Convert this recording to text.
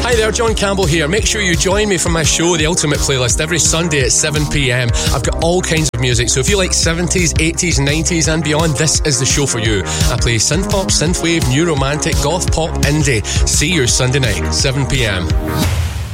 Hi there, John Campbell here. Make sure you join me for my show, The Ultimate Playlist, every Sunday at 7 p.m. I've got all kinds of music, so if you like 70s, 80s, 90s and beyond, this is the show for you. I play synth-pop, synthwave, new romantic, goth pop, indie. See you Sunday night, 7 p.m.